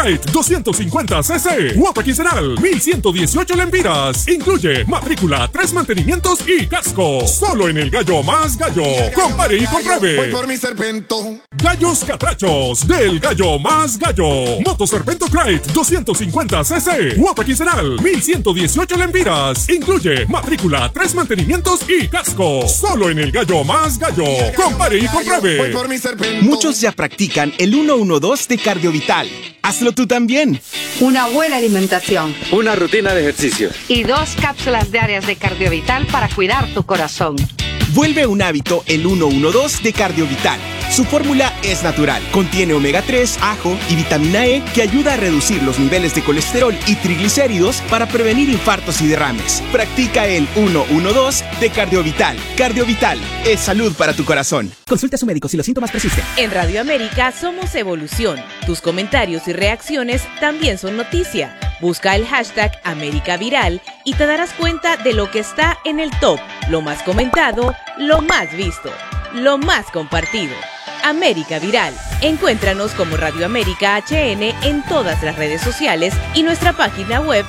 250 cc, cuota quincenal, 1,118 lempiras. Incluye matrícula, 3 mantenimientos y casco. Solo en el Gallo Más Gallo. Compare y compruebe. Voy por mi Serpento. Gallos Catrachos del Gallo Más Gallo. Moto Serpento Crate, 250 cc, cuota quincenal, 1,118 lempiras. Incluye matrícula, 3 mantenimientos y casco. Solo en el Gallo Más Gallo. Compare y compruebe. Voy por mi Serpento. Muchos ya practican el 112 de Cardiovital. Hazlo tú también. Una buena alimentación. Una rutina de ejercicios. Y 2 cápsulas diarias de Cardiovital para cuidar tu corazón. Vuelve un hábito el 112 de Cardiovital. Su fórmula es natural. Contiene omega 3, ajo y vitamina E que ayuda a reducir los niveles de colesterol y triglicéridos para prevenir infartos y derrames. Practica el 112 de Cardiovital. Cardiovital es salud para tu corazón. Consulta a su médico si los síntomas persisten. En Radio América somos evolución. Tus comentarios y reacciones también son noticia. Busca el hashtag América Viral y te darás cuenta de lo que está en el top, lo más comentado, lo más visto, lo más compartido. América Viral. Encuéntranos como Radio América HN en todas las redes sociales y nuestra página web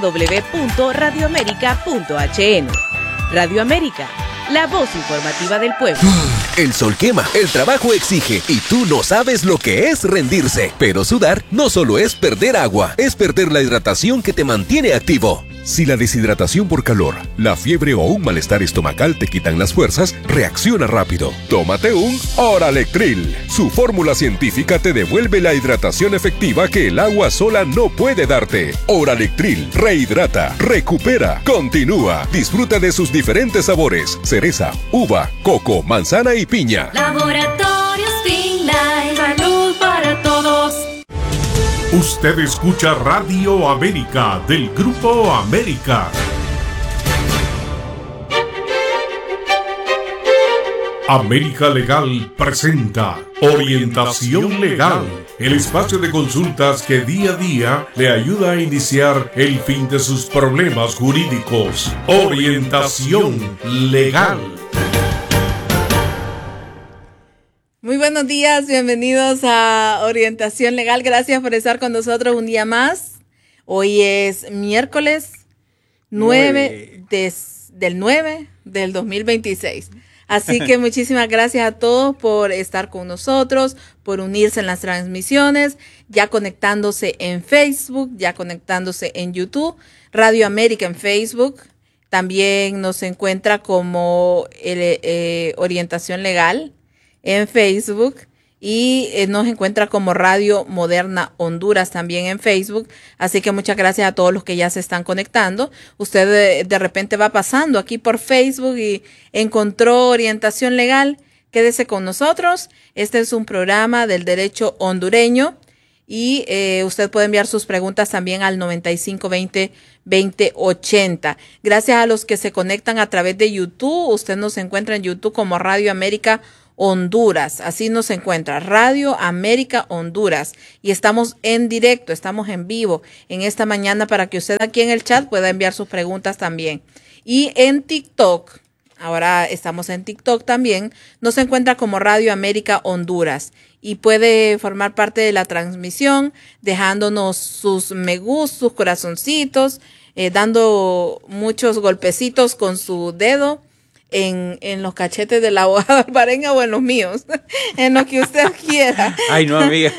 www.radioamerica.hn. Radio América, la voz informativa del pueblo. El sol quema, el trabajo exige y tú no sabes lo que es rendirse. Pero sudar no solo es perder agua, es perder la hidratación que te mantiene activo. Si la deshidratación por calor, la fiebre o un malestar estomacal te quitan las fuerzas, reacciona rápido. Tómate un Oralectril. Su fórmula científica te devuelve la hidratación efectiva que el agua sola no puede darte. Oralectril rehidrata, recupera, continúa. Disfruta de sus diferentes sabores: cereza, uva, coco, manzana y piña. Laboratorios Finlay, salud para todos. Usted escucha Radio América del Grupo América. América Legal presenta Orientación Legal, el espacio de consultas que día a día le ayuda a iniciar el fin de sus problemas jurídicos. Orientación Legal. Muy buenos días, bienvenidos a Orientación Legal. Gracias por estar con nosotros un día más. Hoy es miércoles 9 del 9 del 2026. Así que muchísimas gracias a todos por estar con nosotros, por unirse en las transmisiones, ya conectándose en Facebook, ya conectándose en YouTube, Radio América en Facebook. También nos encuentra como Orientación Legal en Facebook y nos encuentra como Radio Moderna Honduras también en Facebook. Así que muchas gracias a todos los que ya se están conectando. Usted de repente va pasando aquí por Facebook y encontró Orientación Legal. Quédese con nosotros. Este es un programa del derecho hondureño y usted puede enviar sus preguntas también al 9520-2080. Gracias a los que se conectan a través de YouTube. Usted nos encuentra en YouTube como Radio América Honduras, así nos encuentra, Radio América Honduras, y estamos en directo, estamos en vivo en esta mañana para que usted aquí en el chat pueda enviar sus preguntas también. Y en TikTok, ahora estamos en TikTok también, nos encuentra como Radio América Honduras y puede formar parte de la transmisión dejándonos sus me gusta, sus corazoncitos, dando muchos golpecitos con su dedo en los cachetes de la abogada albareña o en los míos, en lo que usted quiera. Ay, no, amiga.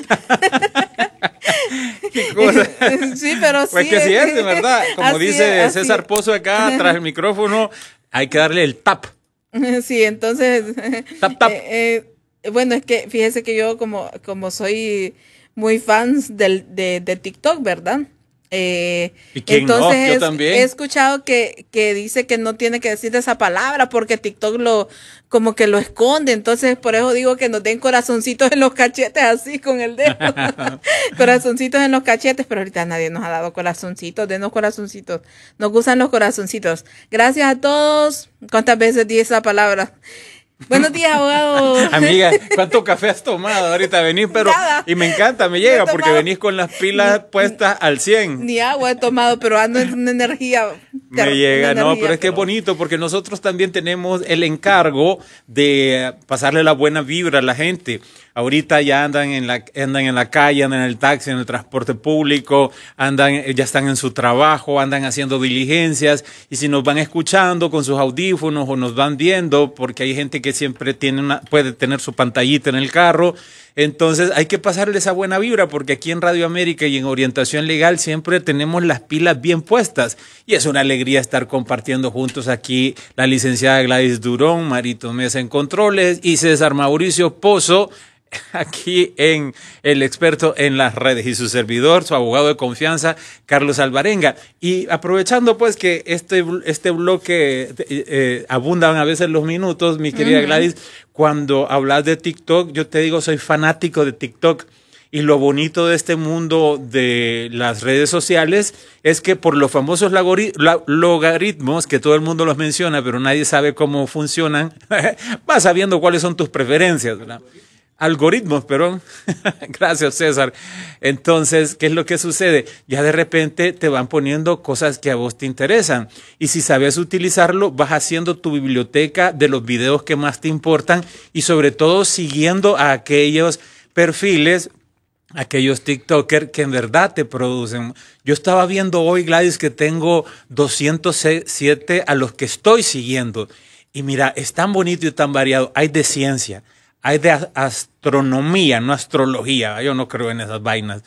¿Qué cosa? Sí, pero sí. Pues que sí es, de verdad. Como dice es, César Pozo acá, tras el micrófono, hay que darle el tap. Sí, entonces. Tap, tap. Bueno, es que fíjese que yo como soy muy fans de TikTok, ¿verdad? ¿Y quién entonces no? Yo también. He escuchado que dice que no tiene que decir esa palabra porque TikTok como que lo esconde, entonces por eso digo que nos den corazoncitos en los cachetes así con el dedo. Corazoncitos en los cachetes, pero ahorita nadie nos ha dado corazoncitos, denos corazoncitos. Nos gustan los corazoncitos. Gracias a todos. ¿Cuántas veces di esa palabra? Buenos días, abogado. Amiga, ¿cuánto café has tomado? Ahorita venís, pero Nada. y me encanta, me llega porque venís con las pilas puestas al 100. Ni agua he tomado, pero ando en una energía. Me llega, no, pero es que es bonito porque nosotros también tenemos el encargo de pasarle la buena vibra a la gente. ahorita ya andan en la calle, andan en el taxi, en el transporte público, ya están en su trabajo, andan haciendo diligencias, y si nos van escuchando con sus audífonos o nos van viendo, porque hay gente que siempre puede tener su pantallita en el carro, entonces hay que pasarle esa buena vibra, porque aquí en Radio América y en Orientación Legal siempre tenemos las pilas bien puestas, y es una alegría estar compartiendo juntos aquí la licenciada Gladys Durón, Marito Mesa en Controles y César Mauricio Pozo, aquí en el experto en las redes, y su servidor, su abogado de confianza, Carlos Alvarenga. Y aprovechando pues que este bloque abundan a veces los minutos, mi querida Gladys, cuando hablas de TikTok, yo te digo, soy fanático de TikTok. Y lo bonito de este mundo de las redes sociales es que por los famosos logaritmos, que todo el mundo los menciona, pero nadie sabe cómo funcionan, vas sabiendo cuáles son tus preferencias, ¿verdad? Algoritmos, perdón. Gracias, César. Entonces, ¿qué es lo que sucede? Ya de repente te van poniendo cosas que a vos te interesan. Y si sabes utilizarlo, vas haciendo tu biblioteca de los videos que más te importan y sobre todo siguiendo a aquellos perfiles, aquellos TikTokers que en verdad te producen. Yo estaba viendo hoy, Gladys, que tengo 207 a los que estoy siguiendo. Y mira, es tan bonito y tan variado. Hay de ciencia, hay de astronomía, no astrología. Yo no creo en esas vainas.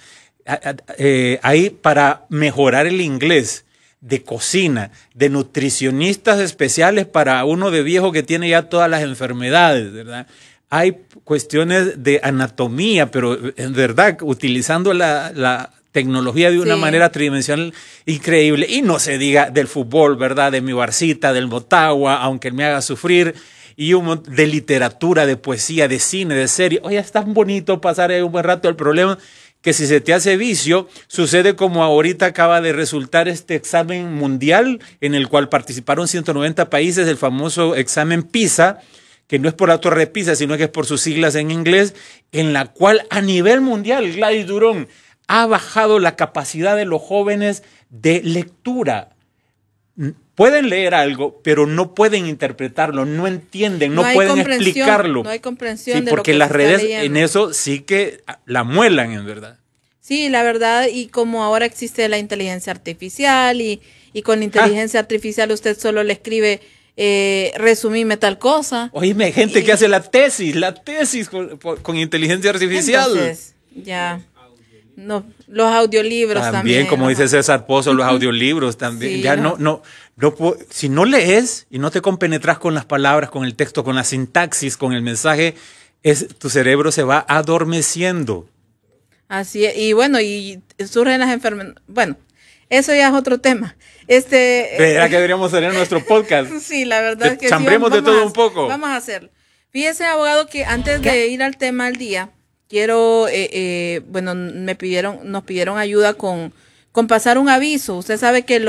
Hay para mejorar el inglés, de cocina, de nutricionistas especiales para uno de viejo que tiene ya todas las enfermedades, ¿verdad? Hay cuestiones de anatomía, pero en verdad utilizando la tecnología de una manera tridimensional increíble. Y no se diga del fútbol, ¿verdad? De mi Barcita, del Motagua, aunque me haga sufrir. Y de literatura, de poesía, de cine, de serie. Oye, es tan bonito pasar ahí un buen rato. El problema que si se te hace vicio, sucede como ahorita acaba de resultar este examen mundial en el cual participaron 190 países, el famoso examen PISA, que no es por la Torre de Pisa, sino que es por sus siglas en inglés, en la cual a nivel mundial, Gladys Durón, ha bajado la capacidad de los jóvenes de lectura. Pueden leer algo, pero no pueden interpretarlo, no entienden, no pueden explicarlo. No hay comprensión de porque lo que las se redes está leyendo. en eso sí que la muelan, en verdad. Sí, la verdad, y como ahora existe la inteligencia artificial y con la inteligencia artificial usted solo le escribe resumime tal cosa. Oíme, hay gente que hace la tesis con inteligencia artificial. Entonces, ya. No, los audiolibros también. Como dice César Pozo, los audiolibros también. Sí, ya no, si no lees y no te compenetras con las palabras, con el texto, con la sintaxis, con el mensaje, tu cerebro se va adormeciendo. Así es, y bueno, y surgen las enfermedades. Bueno, eso ya es otro tema. ¿Verdad que deberíamos tener nuestro podcast? Sí, la verdad que chambremos de todo un poco. Vamos a hacerlo. Fíjese, abogado, que antes de ir al tema del día, quiero, bueno, nos pidieron ayuda con pasar un aviso. Usted sabe que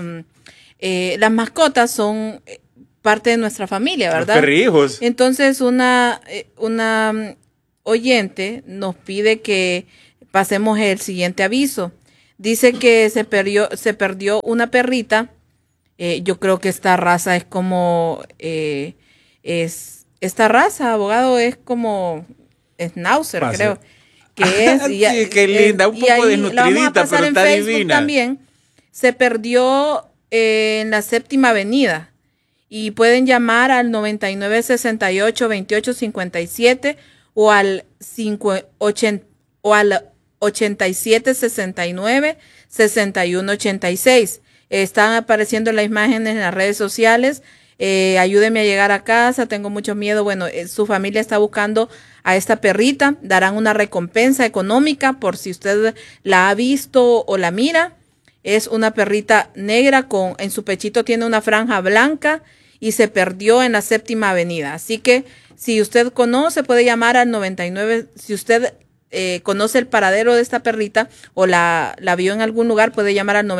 las mascotas son parte de nuestra familia, ¿verdad? Los perrijos. Entonces, una oyente nos pide que pasemos el siguiente aviso. Dice que se perdió una perrita. Yo creo que esta raza es como esta raza, abogado, es como Schnauzer, creo que es. Sí, qué linda, un poco desnutridita, pero está divina. También se perdió en la 7ª Avenida y pueden llamar al 9968-2857 o al 8769-6186. Están apareciendo las imágenes en las redes sociales. Ayúdeme a llegar a casa, tengo mucho miedo. Bueno, su familia está buscando a esta perrita. Darán una recompensa económica por si usted la ha visto o la mira. Es una perrita negra en su pechito tiene una franja blanca y se perdió en la 7ª Avenida. Así que si usted conoce, puede llamar al 99. Si usted conoce el paradero de esta perrita o la vio en algún lugar, puede llamar al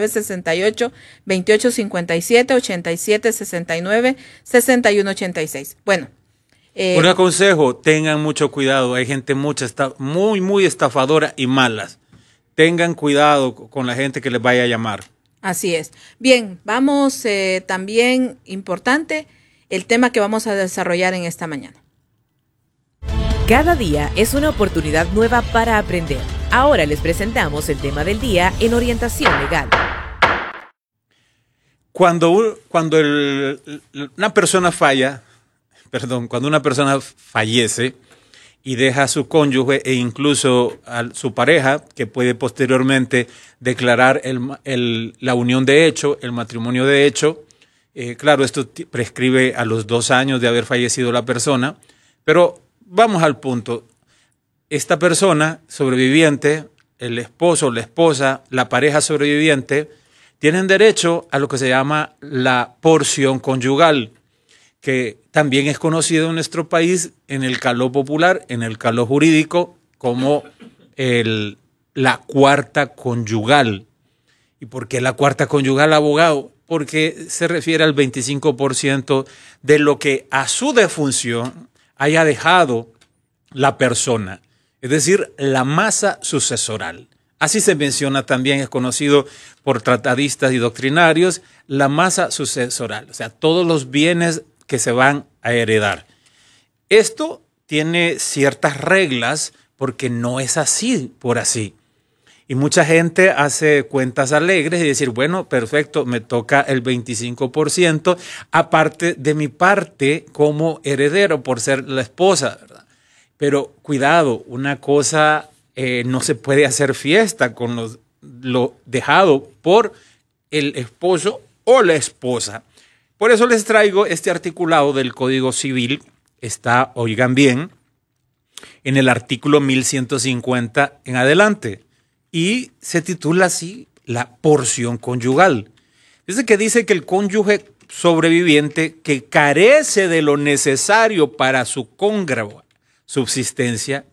9968-2857, 8769-6186. Bueno. Un consejo, tengan mucho cuidado. Hay gente muy estafadora y malas. Tengan cuidado con la gente que les vaya a llamar. Así es. Bien, vamos también importante el tema que vamos a desarrollar en esta mañana. Cada día es una oportunidad nueva para aprender. Ahora les presentamos el tema del día en orientación legal. Cuando una persona fallece y deja a su cónyuge e incluso a su pareja, que puede posteriormente declarar la unión de hecho, el matrimonio de hecho. Claro, esto prescribe a los 2 años de haber fallecido la persona, pero vamos al punto. Esta persona sobreviviente, el esposo, la esposa, la pareja sobreviviente, tienen derecho a lo que se llama la porción conyugal, que también es conocido en nuestro país en el caló popular, en el caló jurídico, como la cuarta conyugal. ¿Y por qué la cuarta conyugal, abogado? Porque se refiere al 25% de lo que a su defunción haya dejado la persona, es decir, la masa sucesoral. Así se menciona también, es conocido por tratadistas y doctrinarios, la masa sucesoral, o sea, todos los bienes que se van a heredar. Esto tiene ciertas reglas porque no es así por así. Y mucha gente hace cuentas alegres y decir, bueno, perfecto, me toca el 25%, aparte de mi parte como heredero por ser la esposa, ¿verdad? Pero cuidado, una cosa, no se puede hacer fiesta con lo dejado por el esposo o la esposa. Por eso les traigo este articulado del Código Civil. Está, oigan bien, en el artículo 1150 en adelante. Y se titula así, la porción conyugal. Dice que el cónyuge sobreviviente que carece de lo necesario para su congrua subsistencia,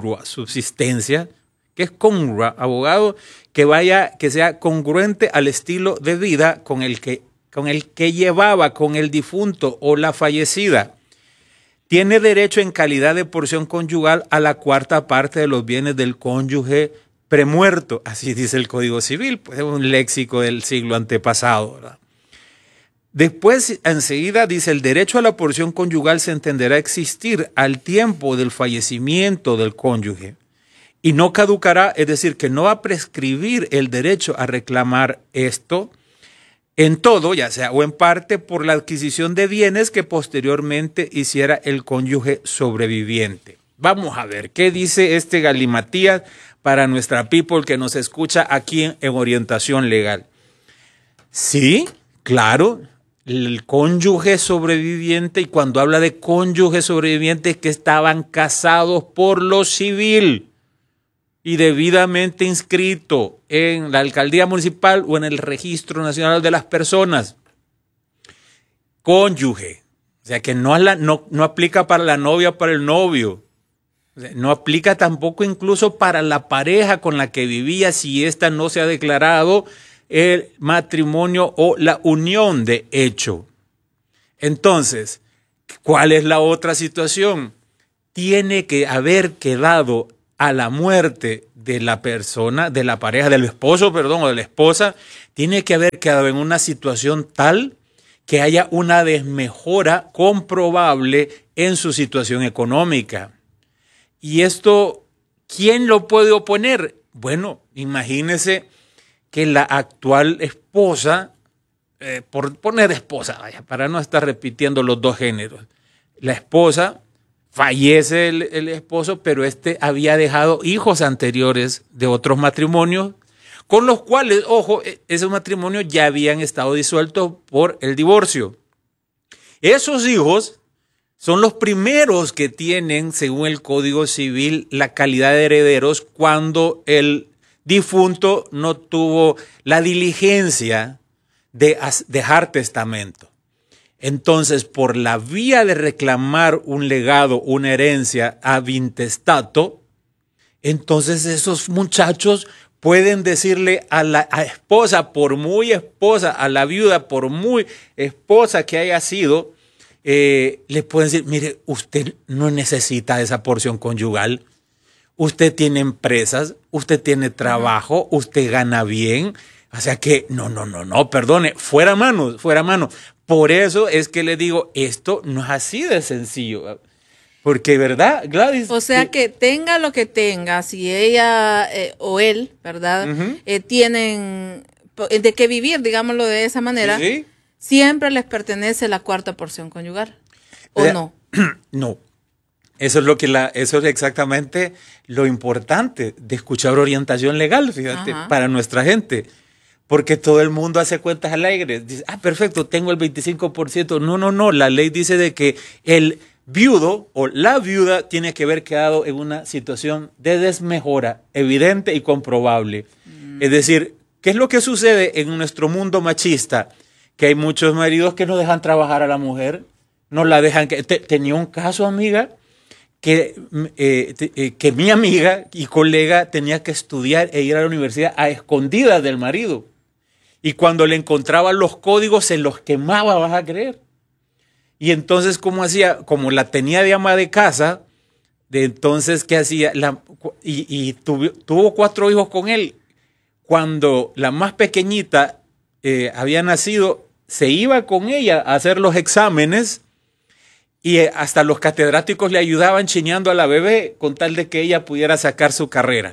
que es congrua, abogado, que sea congruente al estilo de vida con el que llevaba con el difunto o la fallecida, tiene derecho en calidad de porción conyugal a la cuarta parte de los bienes del cónyuge premuerto. Así dice el Código Civil, pues es un léxico del siglo antepasado, ¿verdad? Después, enseguida, dice, el derecho a la porción conyugal se entenderá existir al tiempo del fallecimiento del cónyuge y no caducará, es decir, que no va a prescribir el derecho a reclamar esto en todo, ya sea o en parte, por la adquisición de bienes que posteriormente hiciera el cónyuge sobreviviente. Vamos a ver qué dice este galimatías para nuestra people que nos escucha aquí en Orientación Legal. Sí, claro, el cónyuge sobreviviente, y cuando habla de cónyuge sobreviviente es que estaban casados por lo civil y debidamente inscrito en la alcaldía municipal o en el registro nacional de las personas. Cónyuge, o sea que no aplica para la novia o para el novio. No aplica tampoco incluso para la pareja con la que vivía si ésta no se ha declarado el matrimonio o la unión de hecho. Entonces, ¿cuál es la otra situación? Tiene que haber quedado a la muerte de la persona, de la pareja, del esposo, perdón, o de la esposa, tiene que haber quedado en una situación tal que haya una desmejora comprobable en su situación económica. Y esto, ¿quién lo puede oponer? Bueno, imagínese que la actual esposa, por poner esposa, vaya, para no estar repitiendo los dos géneros, la esposa, fallece el esposo, pero había dejado hijos anteriores de otros matrimonios, con los cuales, ojo, esos matrimonios ya habían estado disueltos por el divorcio. Esos hijos son los primeros que tienen, según el Código Civil, la calidad de herederos cuando el difunto no tuvo la diligencia de dejar testamento. Entonces, por la vía de reclamar un legado, una herencia ad intestato, entonces esos muchachos pueden decirle a la esposa, por muy esposa, a la viuda, por muy esposa que haya sido, le pueden decir, mire, usted no necesita esa porción conyugal, usted tiene empresas, usted tiene trabajo, usted gana bien, o sea que no, perdone, fuera mano. Por eso es que le digo, esto no es así de sencillo. Porque, ¿verdad, Gladys? O sea que tenga lo que tenga, si ella o él, ¿verdad? Tienen de qué vivir, digámoslo de esa manera, Sí. siempre les pertenece la cuarta porción conyugal, ¿o no? No. Eso es exactamente lo importante de escuchar orientación legal, fíjate, Ajá. para nuestra gente. Porque todo el mundo hace cuentas alegres. Dice, perfecto, tengo el 25%. No. La ley dice de que el viudo o la viuda tiene que haber quedado en una situación de desmejora evidente y comprobable. Es decir, ¿qué es lo que sucede en nuestro mundo machista? Que hay muchos maridos que no dejan trabajar a la mujer, no la dejan. Tenía un caso, amiga, que mi amiga y colega tenía que estudiar e ir a la universidad a escondidas del marido. Y cuando le encontraban los códigos se los quemaba, vas a creer. Y entonces, ¿cómo hacía? Como la tenía de ama de casa, entonces, ¿qué hacía? Tuvo 4 hijos con él. Cuando la más pequeñita había nacido, se iba con ella a hacer los exámenes y hasta los catedráticos le ayudaban chineando a la bebé con tal de que ella pudiera sacar su carrera.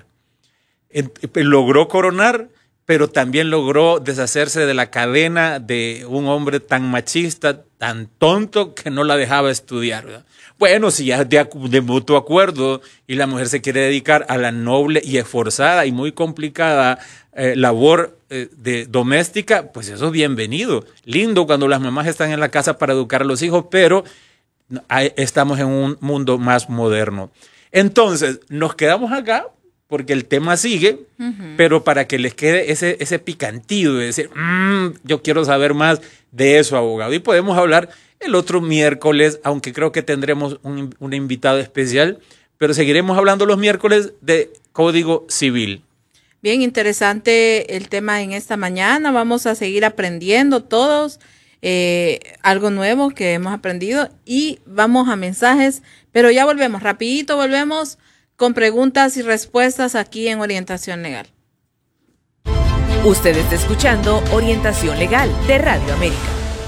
Logró coronar, pero también logró deshacerse de la cadena de un hombre tan machista, tan tonto, que no la dejaba estudiar, ¿verdad? Bueno, si ya de mutuo acuerdo y la mujer se quiere dedicar a la noble y esforzada y muy complicada labor doméstica, pues eso es bienvenido. Lindo cuando las mamás están en la casa para educar a los hijos, pero estamos en un mundo más moderno. Entonces, nos quedamos acá porque el tema sigue, pero para que les quede ese picantillo de decir, yo quiero saber más de eso, abogado. Y podemos hablar el otro miércoles, aunque creo que tendremos un invitado especial, pero seguiremos hablando los miércoles de Código Civil. Bien interesante el tema en esta mañana. Vamos a seguir aprendiendo todos algo nuevo que hemos aprendido y vamos a mensajes, pero ya volvemos, rapidito volvemos con preguntas y respuestas aquí en Orientación Legal. Usted está escuchando Orientación Legal de Radio América.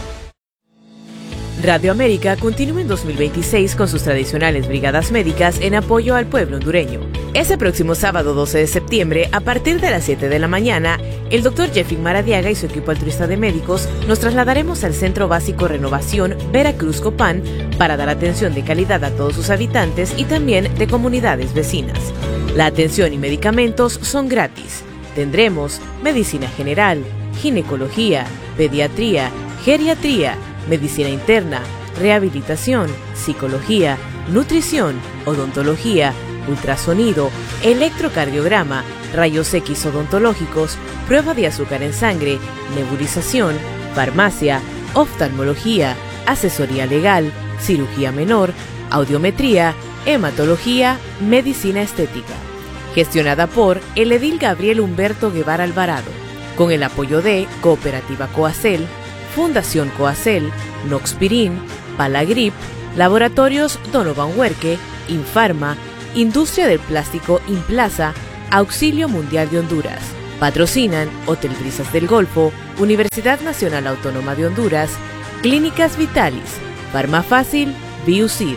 Radio América continúa en 2026 con sus tradicionales brigadas médicas en apoyo al pueblo hondureño. Ese próximo sábado 12 de septiembre, a partir de las 7 de la mañana, el Dr. Jeffrey Maradiaga y su equipo altruista de médicos nos trasladaremos al Centro Básico Renovación Veracruz Copán para dar atención de calidad a todos sus habitantes y también de comunidades vecinas. La atención y medicamentos son gratis. Tendremos medicina general, ginecología, pediatría, geriatría, medicina interna, rehabilitación, psicología, nutrición, odontología, ultrasonido, electrocardiograma, rayos X odontológicos, prueba de azúcar en sangre, nebulización, farmacia, oftalmología, asesoría legal, cirugía menor, audiometría, hematología, medicina estética. Gestionada por el edil Gabriel Humberto Guevara Alvarado, con el apoyo de Cooperativa Coacel, Fundación Coacel, Noxpirin, Palagrip, Laboratorios Donovan Huerque, Infarma, Industria del Plástico Implaza, Auxilio Mundial de Honduras. Patrocinan Hotel Brisas del Golfo, Universidad Nacional Autónoma de Honduras, Clínicas Vitalis, Farmafácil, Biucid.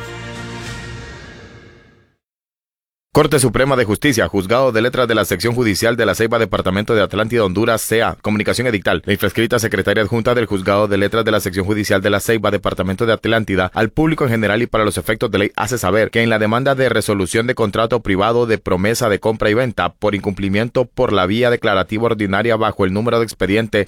Corte Suprema de Justicia, Juzgado de Letras de la Sección Judicial de la Ceiba, Departamento de Atlántida, Honduras, CA. Comunicación edictal. La infrescrita Secretaria Adjunta del Juzgado de Letras de la Sección Judicial de la Ceiba, Departamento de Atlántida, al público en general y para los efectos de ley hace saber que en la demanda de resolución de contrato privado de promesa de compra y venta por incumplimiento por la vía declarativa ordinaria bajo el número de expediente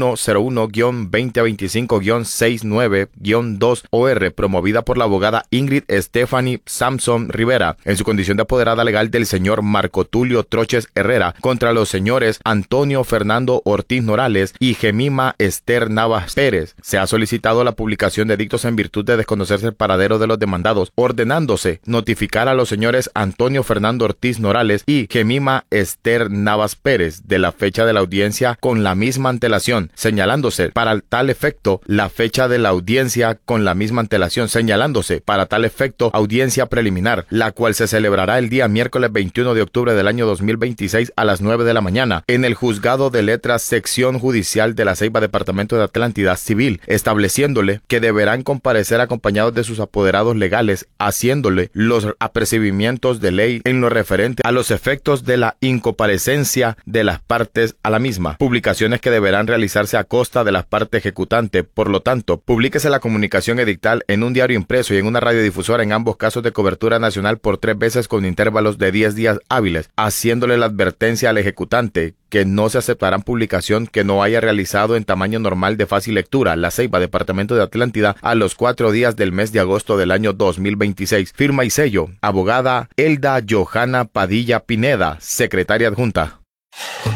0101-2025-69-2 OR, promovida por la abogada Ingrid Stephanie Samson Rivera, en su condición de apoderada legal del señor Marco Tulio Troches Herrera, contra los señores Antonio Fernando Ortiz Norales y Gemima Esther Navas Pérez. Se ha solicitado la publicación de edictos en virtud de desconocerse el paradero de los demandados, ordenándose notificar a los señores Antonio Fernando Ortiz Norales y Gemima Esther Navas Pérez de la fecha de la audiencia con la misma antelación, señalándose para tal efecto la fecha de la audiencia con la misma antelación, señalándose para tal efecto audiencia preliminar, la cual se celebrará el día día miércoles 21 de octubre del año 2026 a las 9 de la mañana en el Juzgado de Letras, Sección Judicial de La Ceiba, Departamento de Atlántida Civil, estableciéndole que deberán comparecer acompañados de sus apoderados legales, haciéndole los apercibimientos de ley en lo referente a los efectos de la incomparecencia de las partes a la misma, publicaciones que deberán realizarse a costa de las partes ejecutantes. Por lo tanto, publíquese la comunicación edictal en un diario impreso y en una radiodifusora en ambos casos de cobertura nacional por 3 veces con intervalos de 10 días hábiles, haciéndole la advertencia al ejecutante que no se aceptarán publicación que no haya realizado en tamaño normal de fácil lectura. La Ceiba, Departamento de Atlántida, a los 4 días del mes de agosto del año 2026. Firma y sello, abogada Elda Johanna Padilla Pineda, secretaria adjunta.